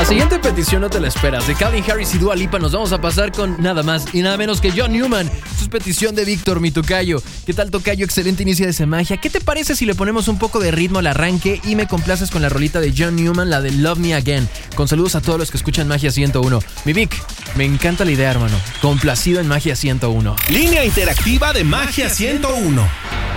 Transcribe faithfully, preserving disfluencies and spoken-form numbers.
La siguiente petición no te la esperas. De Calvin Harris y Dua Lipa nos vamos a pasar con nada más y nada menos que John Newman. Esto es petición de Víctor, mi tocayo. ¿Qué tal, tocayo? Excelente inicio de semana. ¿Qué te parece si le ponemos un poco de ritmo al arranque y me complaces con la rolita de John Newman, la de Love Me Again? Con saludos a todos los que escuchan Magia ciento uno. Mi Vic, me encanta la idea, hermano. Complacido en Magia ciento uno. Línea interactiva de Magia ciento uno.